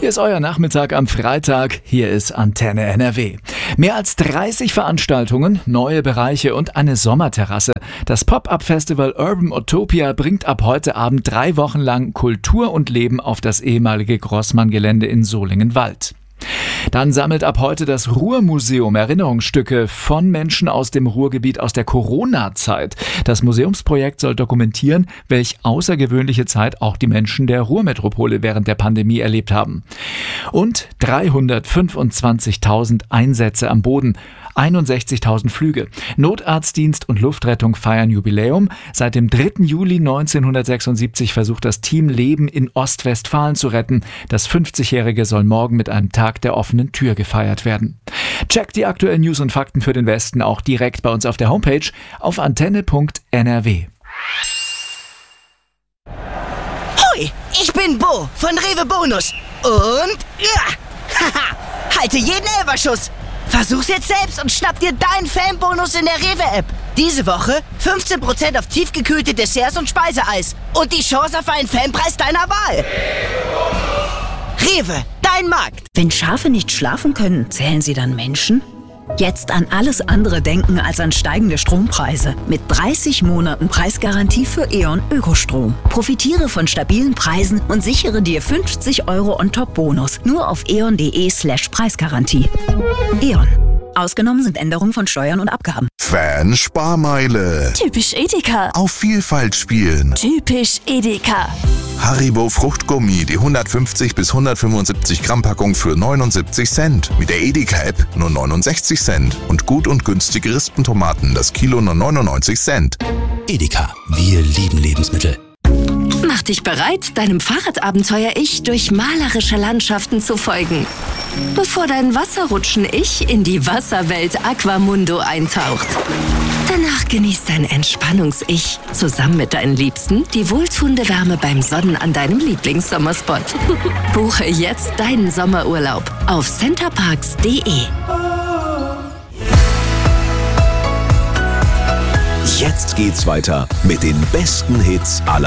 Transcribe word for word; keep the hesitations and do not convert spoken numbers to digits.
Hier ist euer Nachmittag am Freitag. Hier ist Antenne N R W. Mehr als dreißig Veranstaltungen, neue Bereiche und eine Sommerterrasse. Das Pop-Up-Festival Urban Utopia bringt ab heute Abend drei Wochen lang Kultur und Leben auf das ehemalige Grossmann-Gelände in Solingen-Wald. Dann sammelt ab heute das Ruhrmuseum Erinnerungsstücke von Menschen aus dem Ruhrgebiet aus der Corona-Zeit. Das Museumsprojekt soll dokumentieren, welch außergewöhnliche Zeit auch die Menschen der Ruhrmetropole während der Pandemie erlebt haben. Und dreihundertfünfundzwanzigtausend Einsätze am Boden, einundsechzigtausend Flüge. Notarztdienst und Luftrettung feiern Jubiläum. Seit dem dritten Juli neunzehnhundertsechsundsiebzig versucht das Team Leben in Ostwestfalen zu retten. Das fünfzigjährige soll morgen mit einem Tag der offenen Tür gefeiert werden. Checkt die aktuellen News und Fakten für den Westen auch direkt bei uns auf der Homepage auf antenne punkt n r w. Hoi, ich bin Bo von Rewe Bonus. Und ja, haha, halte jeden Elferschuss. Versuch's jetzt selbst und schnapp dir deinen Fanbonus in der Rewe-App. Diese Woche fünfzehn Prozent auf tiefgekühlte Desserts und Speiseeis. Und die Chance auf einen Fanpreis deiner Wahl. Rewe, dein Markt. Wenn Schafe nicht schlafen können, zählen sie dann Menschen? Jetzt an alles andere denken als an steigende Strompreise. Mit dreißig Monaten Preisgarantie für E.ON Ökostrom. Profitiere von stabilen Preisen und sichere dir fünfzig Euro On-Top-Bonus. Nur auf eon.de slash Preisgarantie. E.ON. Ausgenommen sind Änderungen von Steuern und Abgaben. Fan-Sparmeile. Typisch Edeka. Auf Vielfalt spielen. Typisch Edeka. Haribo Fruchtgummi, die hundertfünfzig bis hundertfünfundsiebzig Gramm Packung für neunundsiebzig Cent. Mit der Edeka-App nur neunundsechzig Cent. Und gut und günstige Rispentomaten, das Kilo nur neunundneunzig Cent. Edeka, wir lieben Lebensmittel. Mach dich bereit, deinem Fahrradabenteuer-Ich durch malerische Landschaften zu folgen. Bevor dein Wasserrutschen-Ich in die Wasserwelt Aquamundo eintaucht. Danach genießt dein Entspannungs-Ich zusammen mit deinen Liebsten die wohltuende Wärme beim Sonnen an deinem Lieblingssommerspot. Buche jetzt deinen Sommerurlaub auf centerparks punkt de. Jetzt geht's weiter mit den besten Hits aller